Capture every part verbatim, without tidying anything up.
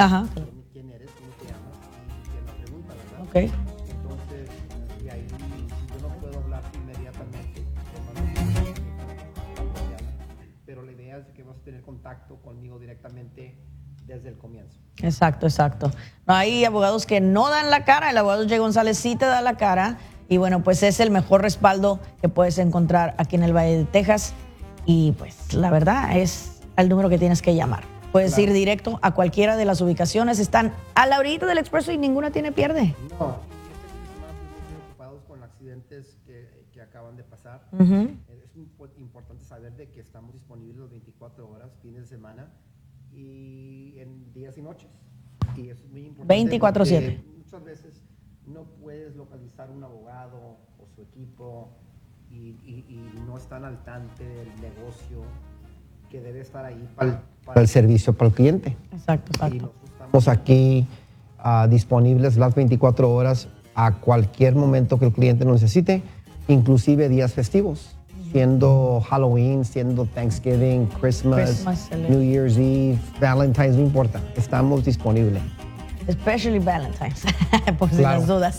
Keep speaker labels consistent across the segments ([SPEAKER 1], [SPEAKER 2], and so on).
[SPEAKER 1] Ajá.
[SPEAKER 2] quién, quién eres, cómo te llamas y quién la pregunta, ¿verdad?
[SPEAKER 1] Ok.
[SPEAKER 2] Entonces, y ahí, si yo no puedo hablar inmediatamente, te mando un mensaje, pero la idea es que vas a tener contacto conmigo directamente desde el comienzo.
[SPEAKER 1] Exacto, exacto. No, hay abogados que no dan la cara, el abogado Jay González sí te da la cara y bueno, pues es el mejor respaldo que puedes encontrar aquí en el Valle de Texas y pues la verdad es el número que tienes que llamar. Puedes
[SPEAKER 2] Claro.
[SPEAKER 1] ir directo a cualquiera de las ubicaciones, están a la orilla del expreso y ninguna tiene pierde.
[SPEAKER 2] No, y este fin de semana estuvimos muy ocupados con accidentes que, que acaban de pasar.
[SPEAKER 1] Uh-huh.
[SPEAKER 2] Es impo- importante saber de que estamos disponibles las veinticuatro horas, fines de semana y en días y noches. Y eso es muy importante.
[SPEAKER 1] veinticuatro siete.
[SPEAKER 2] porque Muchas veces no puedes localizar un abogado o su equipo y, y, y no están al tanto del negocio que debe estar ahí para, para el servicio para el cliente.
[SPEAKER 1] Exacto,
[SPEAKER 2] Y
[SPEAKER 1] exacto.
[SPEAKER 2] nosotros estamos aquí uh, disponibles las veinticuatro horas a cualquier momento que el cliente lo necesite, inclusive días festivos, siendo Halloween, siendo Thanksgiving, Christmas,
[SPEAKER 1] Christmas,
[SPEAKER 2] New Year's Eve, Valentine's, no importa, estamos disponibles.
[SPEAKER 1] Especially Valentine's, por si
[SPEAKER 2] Claro.
[SPEAKER 1] las dudas.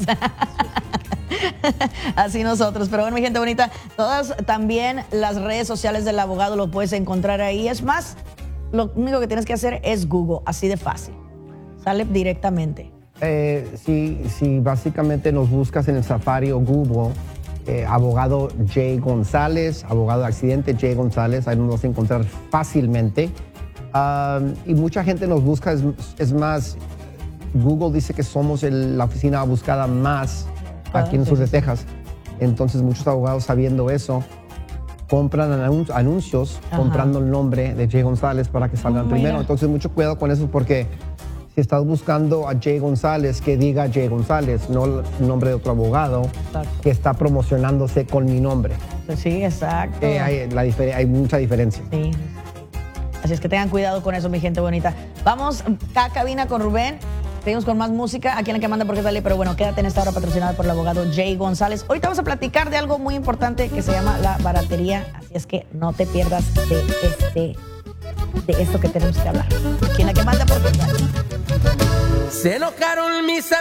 [SPEAKER 1] Así nosotros. Pero bueno, mi gente bonita, todas también las redes sociales del abogado lo puedes encontrar ahí. Es más, lo único que tienes que hacer es Google, así de fácil. Sale directamente.
[SPEAKER 2] Eh, si, si básicamente nos buscas en el Safari o Google, eh, abogado Jay González, abogado de accidente Jay González, ahí nos vas a encontrar fácilmente. Um, y mucha gente nos busca, es, es más, Google dice que somos el- la oficina buscada más aquí en el sur de Texas. Entonces muchos abogados sabiendo eso, compran anun- anuncios
[SPEAKER 1] Ajá.
[SPEAKER 2] comprando el nombre de Jay González para que salgan
[SPEAKER 1] Oh,
[SPEAKER 2] primero.
[SPEAKER 1] mira.
[SPEAKER 2] Entonces mucho cuidado con eso porque si estás buscando a Jay González, que diga Jay González, no el nombre de otro abogado
[SPEAKER 1] Exacto.
[SPEAKER 2] que está promocionándose con mi nombre.
[SPEAKER 1] Sí, exacto.
[SPEAKER 2] Eh, hay, la difer- hay mucha diferencia.
[SPEAKER 1] Sí. Así es que tengan cuidado con eso, mi gente bonita. Vamos a cabina con Rubén. Seguimos con más música aquí en La Que Manda Porque Sale, pero bueno, quédate en esta hora patrocinada por el abogado Jay González. Ahorita vamos a platicar de algo muy importante que se llama la baratería, así es que no te pierdas de este, de esto que tenemos que hablar. Aquí en La Que Manda Porque Sale.
[SPEAKER 3] Se enojaron mis